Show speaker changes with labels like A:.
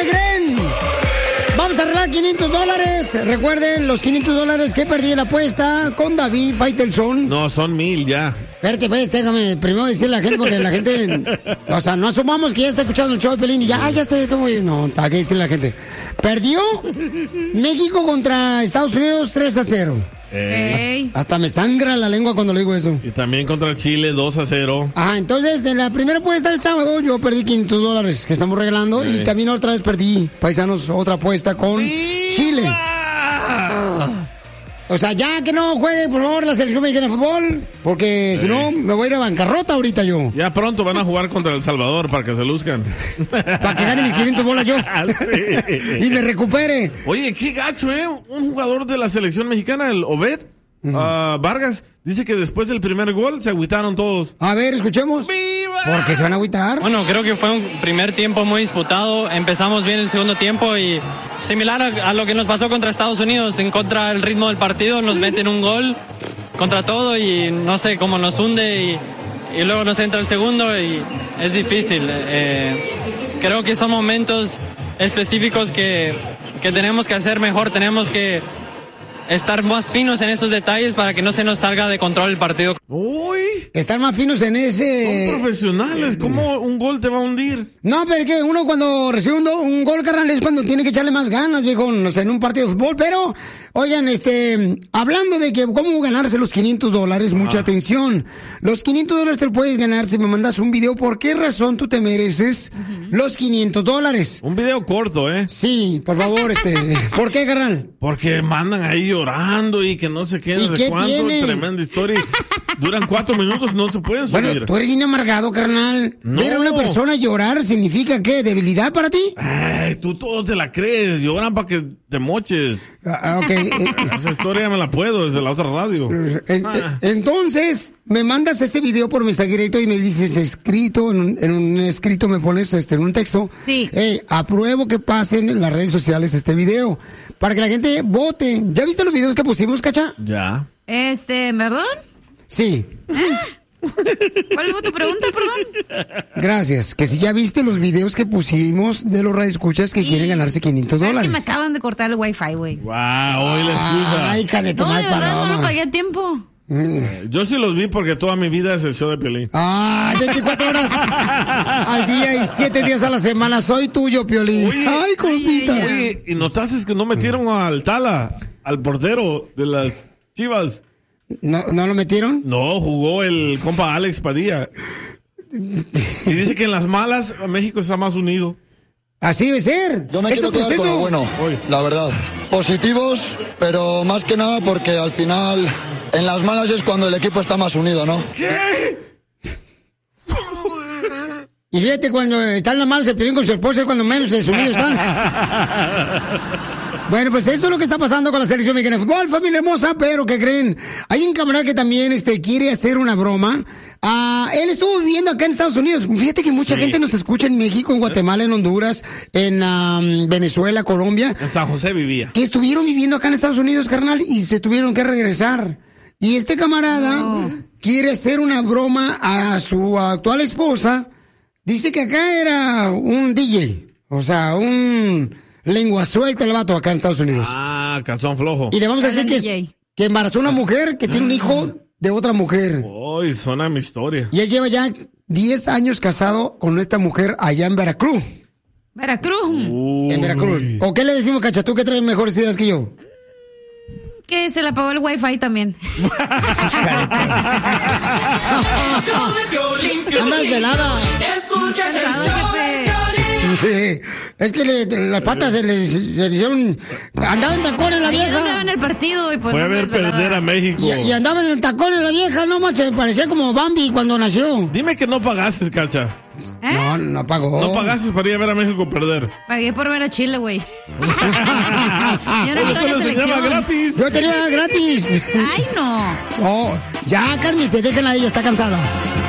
A: ¿qué creen? Vamos a arreglar $500. Recuerden, los $500 que perdí en la apuesta con David Faitelson.
B: No, son 1,000 ya.
A: Espérate, pues, déjame primero decirle a la gente, porque la gente, o sea, no asumamos que ya está escuchando el show de Pelín y ya sé cómo. No, hay que decirle a la gente. Perdió México contra Estados Unidos 3-0. Hasta me sangra la lengua cuando le digo eso.
B: Y también contra Chile 2-0.
A: Ajá, entonces en la primera apuesta del sábado yo perdí $500 que estamos regalando. Y también otra vez perdí, paisanos, otra apuesta con Chile. O sea, ya que no juegue, por favor, la selección mexicana de fútbol, porque si no, me voy a ir a bancarrota ahorita yo.
B: Ya pronto van a jugar contra El Salvador para que se luzcan.
A: Para que gane mis 500 bolas yo.
B: Sí.
A: Y me recupere.
B: Oye, qué gacho, un jugador de la selección mexicana, el Obed Vargas, dice que después del primer gol se agüitaron todos.
A: A ver, escuchemos.
B: ¡Viva!
A: ¿Por qué se van a agüitar?
C: Bueno, creo que fue un primer tiempo muy disputado. Empezamos bien el segundo tiempo y similar a lo que nos pasó contra Estados Unidos. En contra del ritmo del partido nos meten un gol contra todo y no sé cómo nos hunde y luego nos entra el segundo y es difícil. Creo que son momentos específicos que tenemos que hacer mejor. Tenemos que estar más finos en esos detalles para que no se nos salga de control el partido.
B: ¡Uy!
A: Estar más finos en ese...
B: Son profesionales, ¿cómo un gol te va a hundir?
A: No, pero es que uno cuando recibe un gol, carnal, es cuando tiene que echarle más ganas, viejo, no sé, en un partido de fútbol. Pero, oigan, hablando de que cómo ganarse los $500, mucha atención. Los $500 te lo puedes ganar si me mandas un video. ¿Por qué razón tú te mereces los $500?
B: Un video corto, ¿eh?
A: Sí, por favor, ¿por qué, carnal?
B: Porque mandan ahí llorando y que no sé qué, no sé cuánto,
A: tiene?
B: tremenda historia. Duran 4 minutos, no se pueden subir.
A: Bueno, tú eres bien amargado, carnal.
B: No.
A: Ver a una persona llorar significa, ¿qué? ¿Debilidad para ti?
B: Ay, tú todo te la crees, lloran para que te moches.
A: Ok.
B: Esa historia me la puedo desde la otra radio.
A: Entonces, me mandas ese video por mensaje directo y me dices escrito, en un escrito me pones en un texto.
D: Sí.
A: Apruebo que pasen en las redes sociales este video, para que la gente vote. ¿Ya viste los videos que pusimos, Cacha?
B: Ya.
D: ¿Perdón?
A: Sí.
D: ¿Cuál fue tu pregunta, perdón?
A: Gracias. Que si ya viste los videos que pusimos de los radioescuchas que quieren ganarse $500.
D: Es que me acaban de cortar el wifi, güey.
B: Wow, hoy la excusa.
A: Ay, hija de tu
D: No, de
A: madre
D: verdad, no lo
A: paloma.
D: pagué a tiempo.
B: Yo sí los vi porque toda mi vida es el show de Piolín.
A: Ay, 24 horas al día y 7 días a la semana. Soy tuyo, Piolín.
B: Oye,
A: ay, cosita.
B: Oye, ¿y notaste que no metieron al Tala, al portero de las Chivas?
A: ¿No lo metieron?
B: No, jugó el compa Alex Padilla. Y dice que en las malas México está más unido.
A: Así debe ser.
E: Yo me quiero quedar con lo bueno, la verdad. Positivos, pero más que nada porque al final en las malas es cuando el equipo está más unido, ¿no?
B: ¿Qué?
A: Y fíjate, cuando están las malas se pelean con su esposa es cuando menos desunidos están. Bueno, pues eso es lo que está pasando con la selección mexicana de fútbol, familia hermosa, pero ¿qué creen? Hay un camarada que también quiere hacer una broma. Él estuvo viviendo acá en Estados Unidos. Fíjate que mucha gente nos escucha en México, en Guatemala, en Honduras, en Venezuela, Colombia.
B: En San José vivía.
A: Que estuvieron viviendo acá en Estados Unidos, carnal, y se tuvieron que regresar. Y este camarada quiere hacer una broma a su actual esposa. Dice que acá era un DJ, o sea, un lengua suelta el vato acá en Estados Unidos.
B: Ah, calzón flojo.
A: Y le vamos a decir que embarazó a una mujer que tiene un hijo de otra mujer.
B: Uy, suena mi historia.
A: Y él lleva ya 10 años casado con esta mujer allá en Veracruz.
D: Veracruz.
A: En Veracruz. ¿O qué le decimos, Cacha? ¿Tú que traes mejores ideas que yo?
D: Que se le apagó el wifi también.
A: Anda desvelada.
F: Escuchas el show de
A: Es que las patas se le hicieron. Andaba en tacones la vieja.
D: Andaba en el partido y pues.
B: Fue a ver perder a México.
A: Y andaba en el tacón la vieja, no más, se parecía como Bambi cuando nació.
B: Dime que no pagaste, Cacha.
A: No pagó.
B: No pagaste para ir a ver a México perder.
D: Pagué por ver a Chile, güey.
B: Yo no te lo enseñaba gratis.
A: Yo tenía gratis.
D: Ay, no.
A: Oh, ya, Carmen, se déjenla a ella, está cansada.